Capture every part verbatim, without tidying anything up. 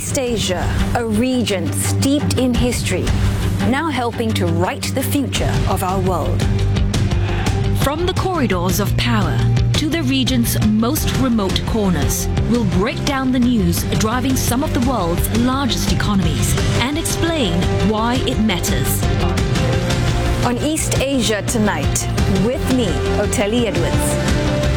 East Asia, a region steeped in history, now helping to write the future of our world. From the corridors of power to the region's most remote corners, we'll break down the news driving some of the world's largest economies and explain why it matters. On East Asia Tonight, with me, Oteli Edwards.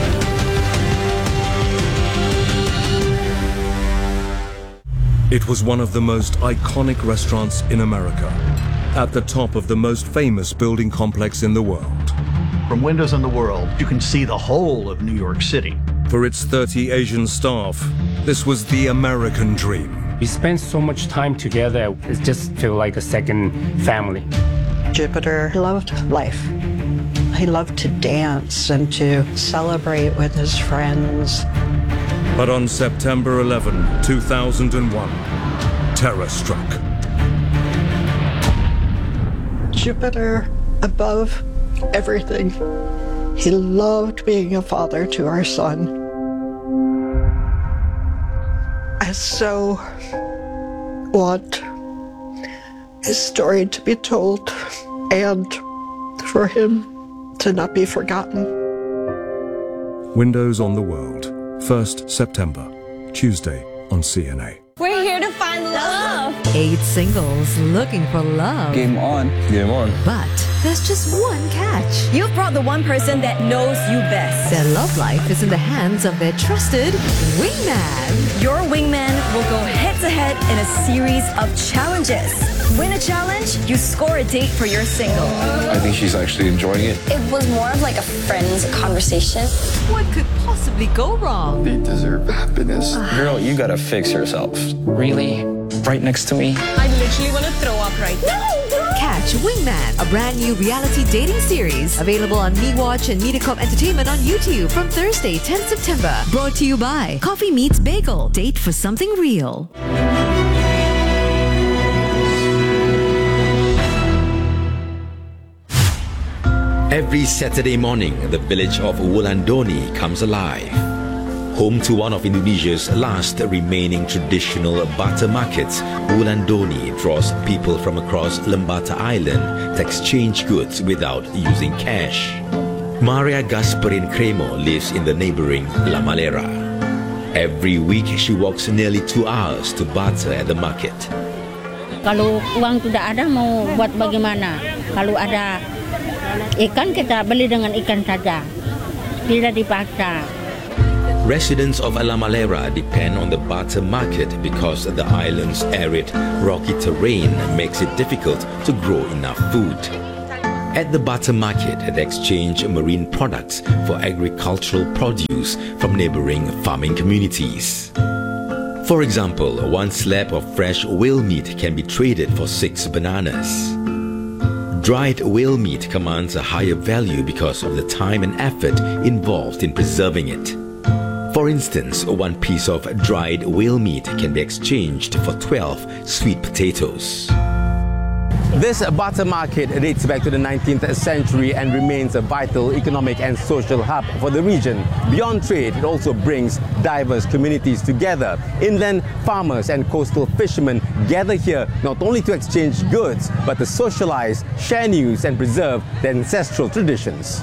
It was one of the most iconic restaurants in America, at the top of the most famous building complex in the world. From windows in the world, you can see the whole of New York City. For its thirty Asian staff, this was the American dream. We spent so much time together, it just feels like a second family. Jupiter loved life. He loved to dance and to celebrate with his friends. But on September eleventh, two thousand one, terror struck. Jupiter above everything. He loved being a father to our son. I so want his story to be told and for him to not be forgotten. Windows on the World. first September, Tuesday on C N A. We're here to find love. Eight singles looking for love. Game on. Game on. But there's just one catch. You've brought the one person that knows you best. Their love life is in the hands of their trusted wingman. Your wingman will go head-to-head in a series of challenges. Win a challenge, you score a date for your single. I think she's actually enjoying it. It was more of like a friend's conversation. What could possibly go wrong? They deserve happiness. Girl, you gotta fix yourself. Really? Right next to me? I literally want to throw up right now. Catch Wingman, a brand new reality dating series. Available on MeWatch and MediaCorp Entertainment on YouTube from Thursday, tenth September. Brought to you by Coffee Meets Bagel. Date for something real. Every Saturday morning, the village of Wulandoni comes alive. Home to one of Indonesia's last remaining traditional butter markets, Wulandoni draws people from across Lembata Island to exchange goods without using cash. Maria Gasperin Cremo lives in the neighboring La Malera. Every week, she walks nearly two hours to barter at the market. Kalau uang tidak ada, mau buat bagaimana? Kalau ada ikan, kita beli dengan ikan saja, tidak dipaksa. Residents of La Malera depend on the barter market because the island's arid, rocky terrain makes it difficult to grow enough food. At the barter market, they exchange marine products for agricultural produce from neighboring farming communities. For example, one slab of fresh whale meat can be traded for six bananas. Dried whale meat commands a higher value because of the time and effort involved in preserving it. For instance, one piece of dried whale meat can be exchanged for twelve sweet potatoes. This barter market dates back to the nineteenth century and remains a vital economic and social hub for the region. Beyond trade, it also brings diverse communities together. Inland farmers and coastal fishermen gather here not only to exchange goods, but to socialize, share news and preserve their ancestral traditions.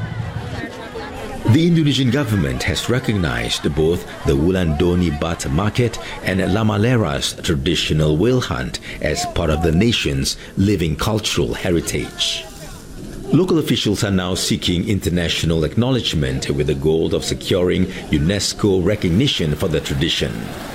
The Indonesian government has recognized both the Wulandoni Barter Market and La Malera's traditional whale hunt as part of the nation's living cultural heritage. Local officials are now seeking international acknowledgement with the goal of securing UNESCO recognition for the tradition.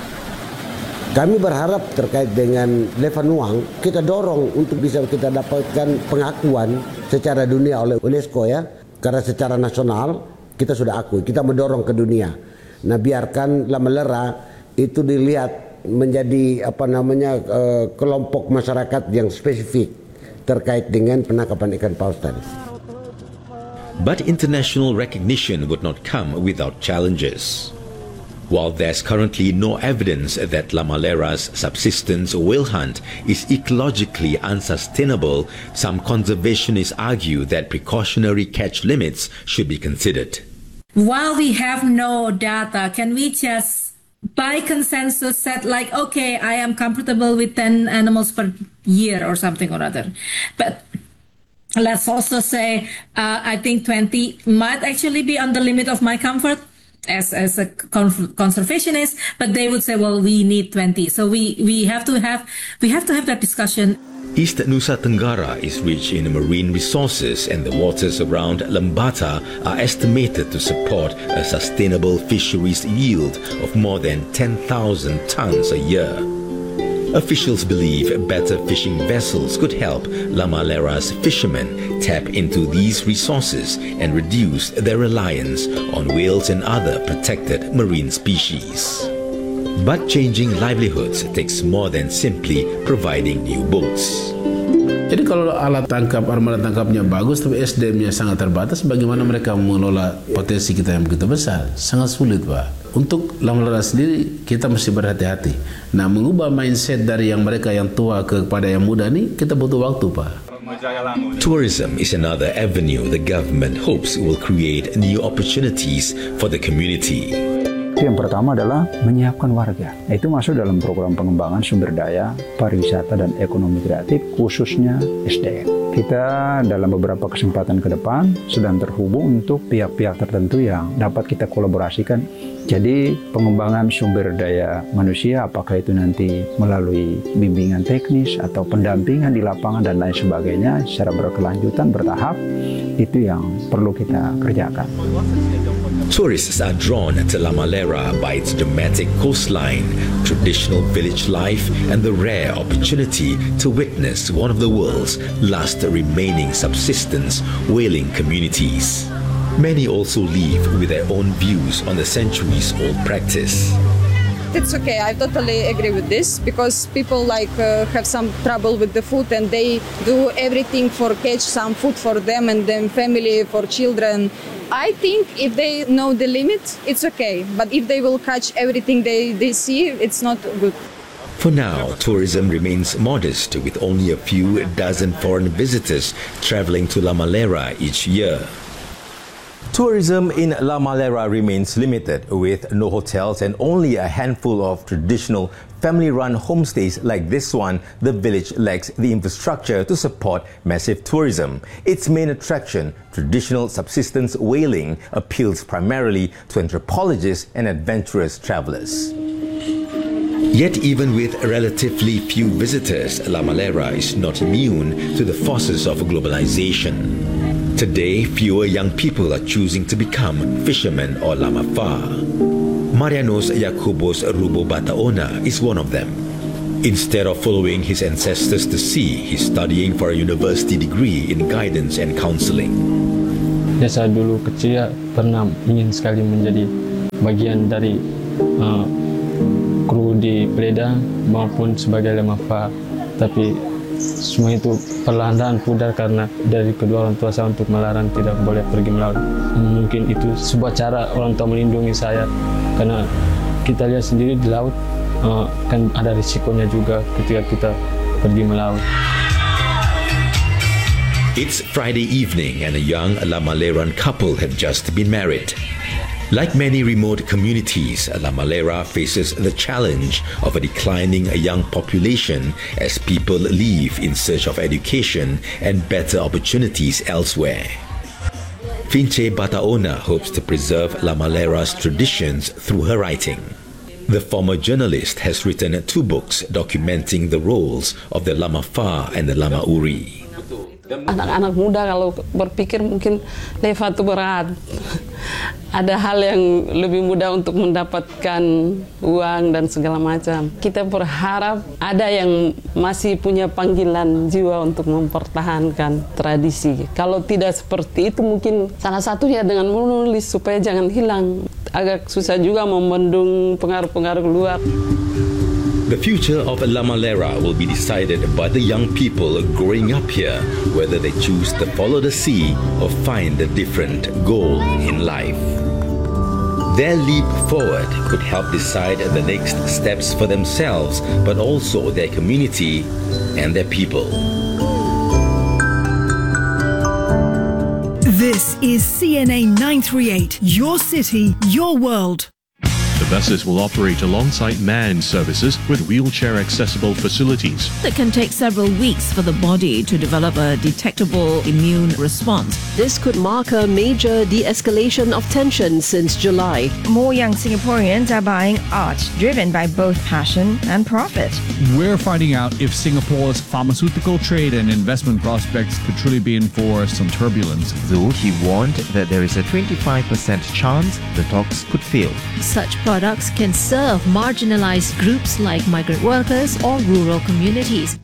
Kami berharap terkait dengan Levanuang, kita dorong untuk bisa kita dapatkan pengakuan secara dunia oleh UNESCO ya, karena secara nasional kita sudah akui, kita mendorong ke dunia. Nah, biarkan La Malera itu dilihat menjadi apa namanya uh, kelompok masyarakat yang spesifik terkait dengan penangkapan ikan paus tadi. But international recognition would not come without challenges. While there's currently no evidence that La Malera's subsistence whale hunt is ecologically unsustainable, some conservationists argue that precautionary catch limits should be considered. While we have no data, can we just by consensus said like, okay, I am comfortable with ten animals per year or something or other. But let's also say, uh, I think twenty might actually be on the limit of my comfort as, as a conservationist, but they would say, well, we need twenty. So we, we have to have, we have to have that discussion. East Nusa Tenggara is rich in marine resources, and the waters around Lembata are estimated to support a sustainable fisheries yield of more than ten thousand tons a year. Officials believe better fishing vessels could help Lamalera's fishermen tap into these resources and reduce their reliance on whales and other protected marine species. But changing livelihoods takes more than simply providing new boats. Jadi kalau alat tangkap, armada tangkapnya bagus tapi S D M-nya sangat terbatas, bagaimana mereka mengelola potensi kita yang begitu besar? Sangat sulit, Pak. Untuk Lamalera sendiri, kita mesti berhati-hati. Nah, mengubah mindset dari yang mereka yang tua kepada yang muda ini, kita butuh waktu, Pak. Tourism is another avenue the government hopes will create new opportunities for the community. Yang pertama adalah menyiapkan warga. Itu masuk dalam program pengembangan sumber daya, pariwisata, dan ekonomi kreatif, khususnya S D M. Kita dalam beberapa kesempatan ke depan sedang terhubung untuk pihak-pihak tertentu yang dapat kita kolaborasikan. Jadi pengembangan sumber daya manusia, apakah itu nanti melalui bimbingan teknis atau pendampingan di lapangan dan lain sebagainya secara berkelanjutan, bertahap, itu yang perlu kita kerjakan. Tourists are drawn to Lamalera by its dramatic coastline, traditional village life, and the rare opportunity to witness one of the world's last remaining subsistence whaling communities. Many also leave with their own views on the centuries-old practice. It's okay, I totally agree with this, because people like uh, have some trouble with the food and they do everything for catch some food for them and then family, for children. I think if they know the limit, it's okay. But if they will catch everything they, they see, it's not good. For now, tourism remains modest, with only a few dozen foreign visitors traveling to Lamalera each year. Tourism in Lamalera remains limited, with no hotels and only a handful of traditional family-run homestays like this one. The village lacks the infrastructure to support massive tourism. Its main attraction, traditional subsistence whaling, appeals primarily to anthropologists and adventurous travelers. Yet even with relatively few visitors, Lamalera is not immune to the forces of globalization. Today, fewer young people are choosing to become fishermen or lamafar. Marianos Yakubos Rubo Bataona is one of them. Instead of following his ancestors to sea, he's studying for a university degree in guidance and counseling. Ya, saya dulu kecil ya, pernah ingin sekali menjadi bagian dari uh, kru di Bleda maupun sebagai lamafar, tapi semua itu perlahan-lahan pudar karena dari kedua orang tua saya untuk melarang tidak boleh pergi melaut. Mungkin itu sebuah cara orang tua melindungi saya, karena kita lihat sendiri di laut uh, kan ada risikonya juga ketika kita pergi melaut. It's Friday evening and a young Lamaleran couple have just been married. Like many remote communities, Lamalera faces the challenge of a declining young population as people leave in search of education and better opportunities elsewhere. Finche Bataona hopes to preserve Lamalera's traditions through her writing. The former journalist has written two books documenting the roles of the Lamafar and the Lamauri. Anak-anak muda kalau berpikir mungkin leva itu berat. Ada hal yang lebih mudah untuk mendapatkan uang dan segala macam. Kita berharap ada yang masih punya panggilan jiwa untuk mempertahankan tradisi. Kalau tidak seperti itu, mungkin salah satunya dengan menulis supaya jangan hilang. Agak susah juga membendung pengaruh-pengaruh luar. The future of Lamalera will be decided by the young people growing up here, whether they choose to follow the sea or find a different goal in life. Their leap forward could help decide the next steps for themselves, but also their community and their people. This is C N A nine thirty-eight, your city, your world. The buses will operate alongside manned services with wheelchair-accessible facilities. It can take several weeks for the body to develop a detectable immune response. This could mark a major de-escalation of tension since July. More young Singaporeans are buying art driven by both passion and profit. We're finding out if Singapore's pharmaceutical trade and investment prospects could truly be in for some turbulence. Though he warned that there is a twenty-five percent chance the talks could fail. Such products can serve marginalized groups like migrant workers or rural communities.